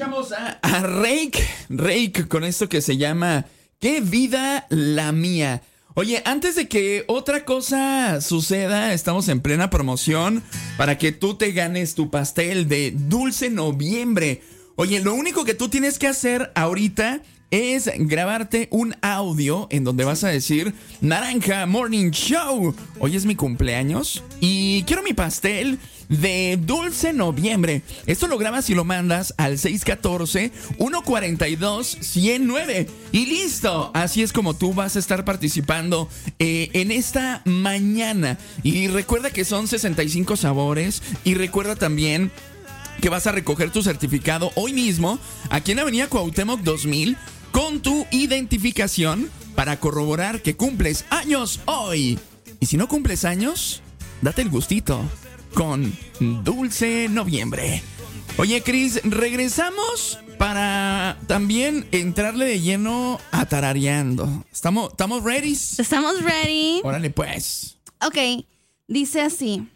escuchamos a Rake con esto que se llama ¿Qué vida la mía? Oye, antes de que otra cosa suceda, estamos en plena promoción para que tú te ganes tu pastel de Dulce Noviembre. Oye, lo único que tú tienes que hacer ahorita es grabarte un audio en donde vas a decir: Naranja Morning Show, hoy es mi cumpleaños y quiero mi pastel de Dulce Noviembre. Esto lo grabas y lo mandas al 614-142-109 y listo. Así es como tú vas a estar participando en esta mañana. Y recuerda que son 65 sabores. Y recuerda también que vas a recoger tu certificado hoy mismo aquí en Avenida Cuauhtémoc 2000 con tu identificación para corroborar que cumples años hoy. Y si no cumples años, date el gustito con Dulce Noviembre. Oye, Cris, regresamos para también entrarle de lleno a tarareando. ¿Estamos ready? Estamos ready. Órale, pues. Ok, dice así.